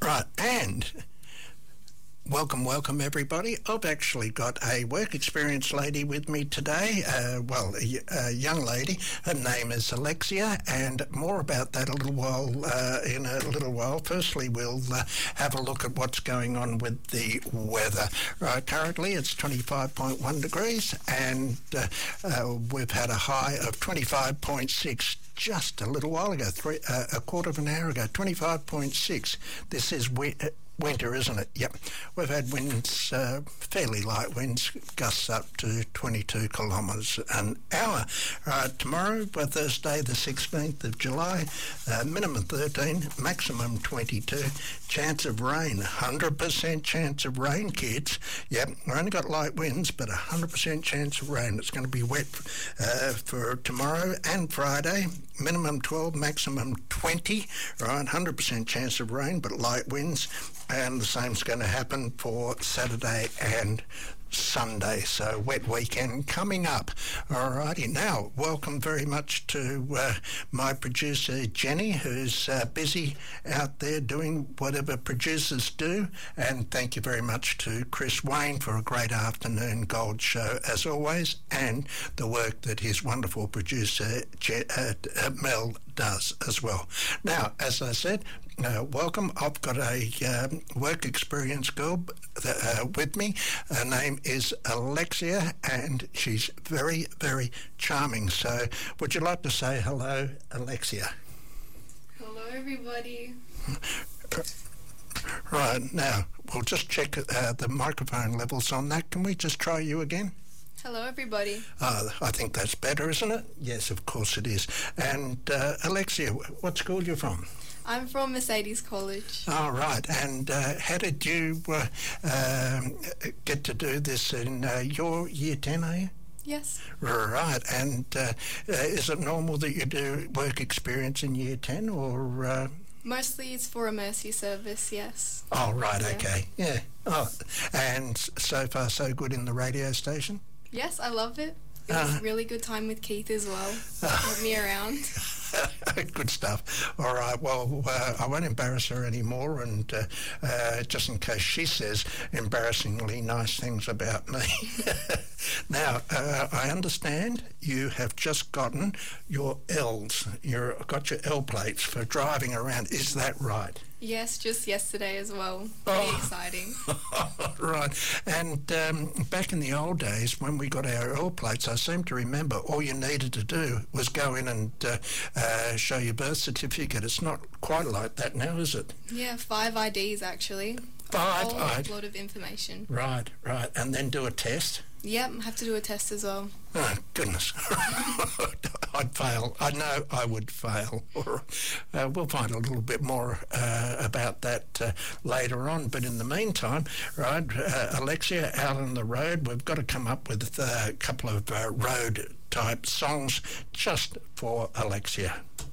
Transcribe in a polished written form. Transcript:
Right, and welcome everybody. I've actually got a work experience lady with me today, a young lady. Her name is Alexia, and more about that in a little while. Firstly, we'll have a look at what's going on with the weather. Right, currently it's 25.1 degrees, and we've had a high of 25.6 just a little while ago, a quarter of an hour ago, 25.6. This is winter, isn't it? Yep. We've had winds, fairly light winds, gusts up to 22 kilometres an hour. Tomorrow, Thursday the 16th of July, minimum 13, maximum 22. Chance of rain, 100% chance of rain, kids. Yep, we only got light winds, but 100% chance of rain. It's going to be wet for tomorrow and Friday. Minimum 12, maximum 20. Right, 100% chance of rain, but light winds. And the same's going to happen for Saturday and Sunday, so wet weekend coming up. Alrighty, now welcome very much to my producer Jenny, who's busy out there doing whatever producers do, and thank you very much to Chris Wayne for a great afternoon gold show as always, and the work that his wonderful producer Mel does as well. Now, as I said, welcome. I've got a work experience girl with me. Her name is Alexia, and she's very, very charming. So would you like to say hello, Alexia? Hello, everybody. Right, now we'll just check the microphone levels on that. Can we just try you again? Hello, everybody. I think that's better, isn't it? Yes, of course it is. And Alexia, what school are you from? I'm from Mercedes College. Oh, right. And how did you get to do this in your year 10, are you? Yes. Right. And is it normal that you do work experience in year 10 or... Mostly it's for a mercy service, yes. Oh, right, yeah. Okay. Yeah. Oh, and so far so good in the radio station? Yes, I love it. It was a really good time with Keith as well. Had me around. Good stuff. All right, well, I won't embarrass her anymore, and just in case she says embarrassingly nice things about me. Now, I understand you have just gotten your Ls. You've got your L plates for driving around. Is that right? Yes, just yesterday as well. Pretty exciting. Right. And back in the old days when we got our L plates, I seem to remember all you needed to do was go in and show your birth certificate. It's not quite like that now, is it? Yeah, 5 IDs actually. A lot of information. Right. And then do a test? Yep, have to do a test as well. Oh, goodness. I'd fail. I know I would fail. We'll find a little bit more about that later on. But in the meantime, right, Alexia, out on the road, we've got to come up with a couple of road-type songs just for Alexia.